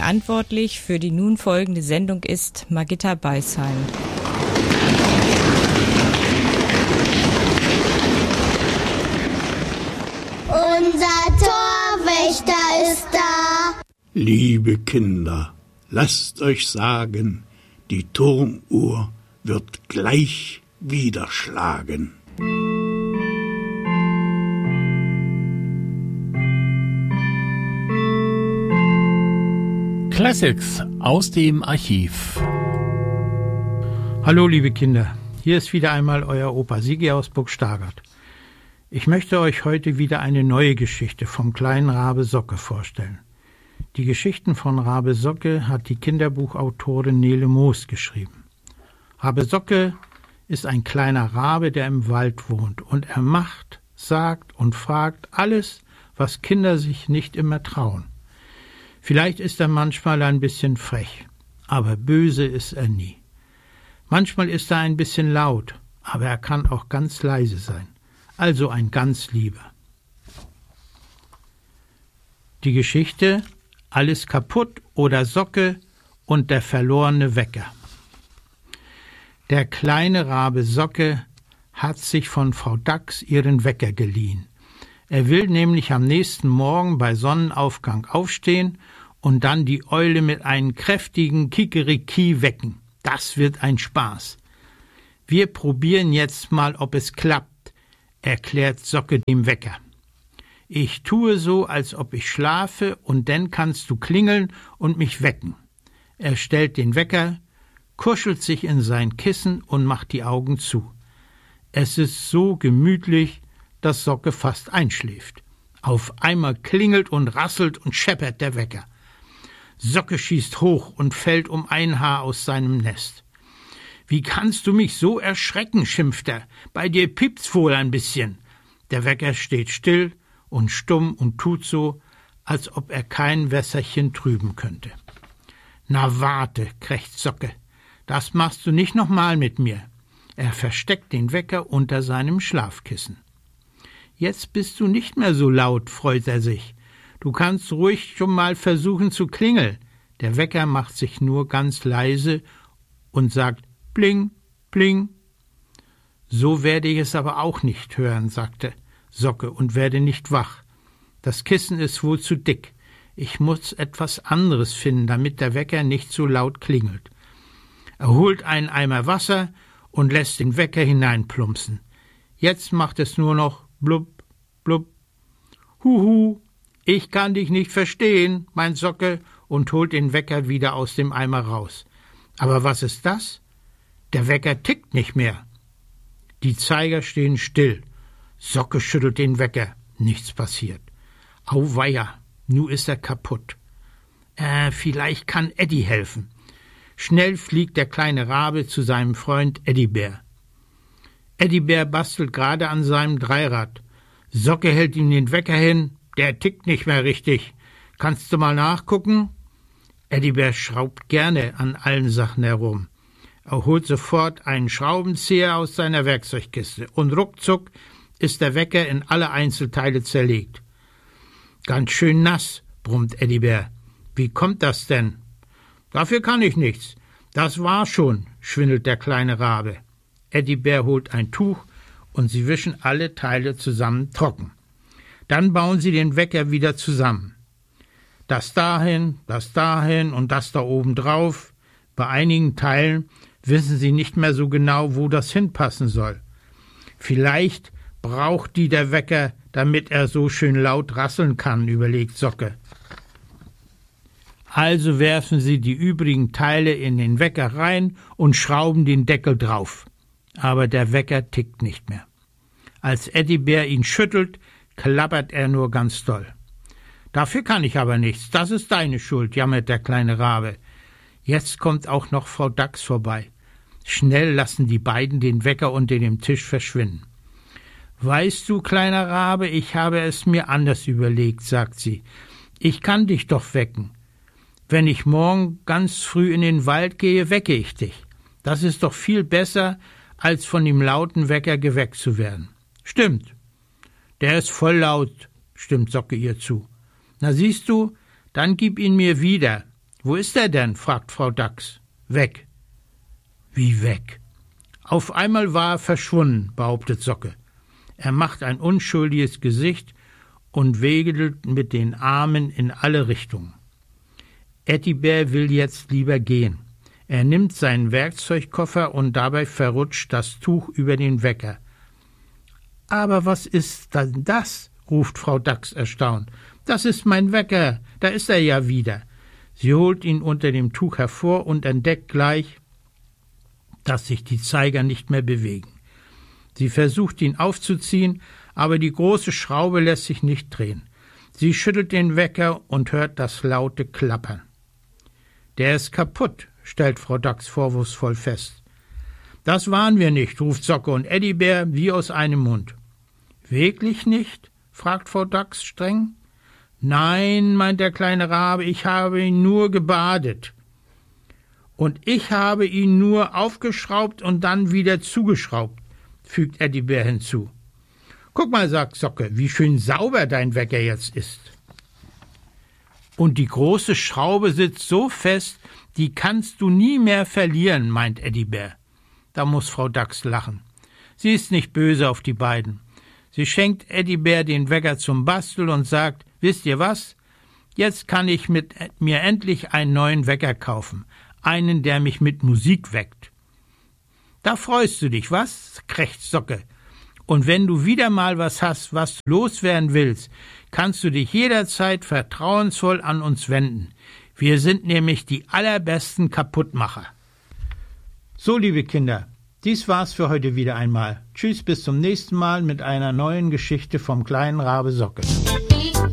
Verantwortlich für die nun folgende Sendung ist Margitta Beisheim. Unser Torwächter ist da. Liebe Kinder, lasst euch sagen, die Turmuhr wird gleich wieder schlagen. Classics aus dem Archiv. Hallo liebe Kinder, hier ist wieder einmal euer Opa Sigi aus Burgstagert. Ich möchte euch heute wieder eine neue Geschichte vom kleinen Rabe Socke vorstellen. Die Geschichten von Rabe Socke hat die Kinderbuchautorin Nele Moos geschrieben. Rabe Socke ist ein kleiner Rabe, der im Wald wohnt, und er macht, sagt und fragt alles, was Kinder sich nicht immer trauen. Vielleicht ist er manchmal ein bisschen frech, aber böse ist er nie. Manchmal ist er ein bisschen laut, aber er kann auch ganz leise sein. Also ein ganz Lieber. Die Geschichte Alles kaputt oder Socke und der verlorene Wecker. Der kleine Rabe Socke hat sich von Frau Dachs ihren Wecker geliehen. Er will nämlich am nächsten Morgen bei Sonnenaufgang aufstehen und dann die Eule mit einem kräftigen Kikeriki wecken. Das wird ein Spaß. Wir probieren jetzt mal, ob es klappt, erklärt Socke dem Wecker. Ich tue so, als ob ich schlafe, und dann kannst du klingeln und mich wecken. Er stellt den Wecker, kuschelt sich in sein Kissen und macht die Augen zu. Es ist so gemütlich, dass Socke fast einschläft. Auf einmal klingelt und rasselt und scheppert der Wecker. Socke schießt hoch und fällt um ein Haar aus seinem Nest. »Wie kannst du mich so erschrecken«, schimpft er. »Bei dir piept's wohl ein bisschen.« Der Wecker steht still und stumm und tut so, als ob er kein Wässerchen trüben könnte. »Na warte«, krächzt Socke, »das machst du nicht nochmal mit mir.« Er versteckt den Wecker unter seinem Schlafkissen. »Jetzt bist du nicht mehr so laut«, freut er sich. »Du kannst ruhig schon mal versuchen zu klingeln.« Der Wecker macht sich nur ganz leise und sagt »Bling, bling«. »So werde ich es aber auch nicht hören«, sagte Socke, »und werde nicht wach. Das Kissen ist wohl zu dick. Ich muss etwas anderes finden, damit der Wecker nicht so laut klingelt.« Er holt einen Eimer Wasser und lässt den Wecker hineinplumpsen. Jetzt macht es nur noch blub, blub. »Huhu, ich kann dich nicht verstehen«, meint Socke und holt den Wecker wieder aus dem Eimer raus. »Aber was ist das? Der Wecker tickt nicht mehr.« Die Zeiger stehen still. Socke schüttelt den Wecker. Nichts passiert. Auweia, nu ist er kaputt. Vielleicht kann Eddie helfen. Schnell fliegt der kleine Rabe zu seinem Freund Eddie-Bär. Eddie-Bär bastelt gerade an seinem Dreirad. Socke hält ihm den Wecker hin. Der tickt nicht mehr richtig. Kannst du mal nachgucken? Eddie-Bär schraubt gerne an allen Sachen herum. Er holt sofort einen Schraubenzieher aus seiner Werkzeugkiste und ruckzuck ist der Wecker in alle Einzelteile zerlegt. »Ganz schön nass«, brummt Eddie-Bär. »Wie kommt das denn?« »Dafür kann ich nichts. Das war schon«, schwindelt der kleine Rabe. Eddie-Bär holt ein Tuch und sie wischen alle Teile zusammen trocken. Dann bauen sie den Wecker wieder zusammen. Das dahin und das da oben drauf. Bei einigen Teilen wissen sie nicht mehr so genau, wo das hinpassen soll. Vielleicht braucht die der Wecker, damit er so schön laut rasseln kann, überlegt Socke. Also werfen sie die übrigen Teile in den Wecker rein und schrauben den Deckel drauf. Aber der Wecker tickt nicht mehr. Als Eddie-Bär ihn schüttelt, klappert er nur ganz doll. »Dafür kann ich aber nichts, das ist deine Schuld«, jammert der kleine Rabe. Jetzt kommt auch noch Frau Dachs vorbei. Schnell lassen die beiden den Wecker unter dem Tisch verschwinden. »Weißt du, kleiner Rabe, ich habe es mir anders überlegt«, sagt sie. »Ich kann dich doch wecken. Wenn ich morgen ganz früh in den Wald gehe, wecke ich dich. Das ist doch viel besser, als von dem lauten Wecker geweckt zu werden.« »Stimmt. Der ist voll laut«, stimmt Socke ihr zu. »Na siehst du, dann gib ihn mir wieder. »Wo ist er denn?« fragt Frau Dachs. »Weg.« »Wie weg?« »Auf einmal war er verschwunden«, behauptet Socke. Er macht ein unschuldiges Gesicht und wedelt mit den Armen in alle Richtungen. Eddibär will jetzt lieber gehen. Er nimmt seinen Werkzeugkoffer und dabei verrutscht das Tuch über den Wecker. »Aber was ist denn das?« ruft Frau Dachs erstaunt. »Das ist mein Wecker, da ist er ja wieder.« Sie holt ihn unter dem Tuch hervor und entdeckt gleich, dass sich die Zeiger nicht mehr bewegen. Sie versucht, ihn aufzuziehen, aber die große Schraube lässt sich nicht drehen. Sie schüttelt den Wecker und hört das laute Klappern. »Der ist kaputt«, stellt Frau Dachs vorwurfsvoll fest. »Das waren wir nicht«, ruft Socke und Eddibär wie aus einem Mund. »Wirklich nicht?« fragt Frau Dachs streng. »Nein«, meint der kleine Rabe, »ich habe ihn nur gebadet. Und ich habe ihn nur aufgeschraubt und dann wieder zugeschraubt«, fügt Eddibär hinzu. »Guck mal«, sagt Socke, »wie schön sauber dein Wecker jetzt ist.« »Und die große Schraube sitzt so fest, die kannst du nie mehr verlieren«, meint Eddibär. Da muss Frau Dachs lachen. Sie ist nicht böse auf die beiden. Sie schenkt Eddibär den Wecker zum Basteln und sagt, »Wisst ihr was? Jetzt kann ich mir endlich einen neuen Wecker kaufen. Einen, der mich mit Musik weckt.« »Da freust du dich, was?«, krächzt Socke. »Und wenn du wieder mal was hast, was du loswerden willst, kannst du dich jederzeit vertrauensvoll an uns wenden. Wir sind nämlich die allerbesten Kaputtmacher.« So, liebe Kinder, dies war's für heute wieder einmal. Tschüss, bis zum nächsten Mal mit einer neuen Geschichte vom kleinen Rabe Socke.